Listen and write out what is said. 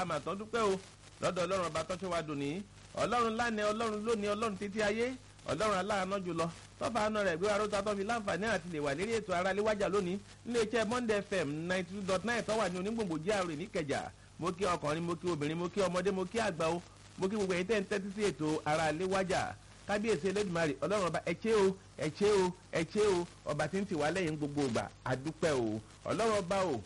àmàtán dúpẹ́ o lọ́dọ̀ ọlọ́run ọba tọ́ṣọ́ wa dùn ní ọlọ́run lánàá ọlọ́run lónìí ọlọ́run títí ayé ọlọ́run aláàánú jùlọ tọ́fà àánú rẹ̀ gbé aróta tó fi láǹfààní àti lè wà lérí ètò ara léwájà lónìí nílé iṣẹ́ Monday FM 92.9 tó wà ní onígbòǹgbò GRA níkẹjà mo kí ọkùnrin mo kí obìnrin mo kí ọmọdé mo kí àgbà o mo kí gbogbo ẹ̀yin tẹ́ ń tẹ́tí sí ètò ara léwájà kábíyèsí Elédùmarè ọlọ́run ọba ẹ ṣé o ọba tí ń tì wá lẹ́yìn gbogbo ìgbà àdúpẹ́ o ọlọ́run ọba o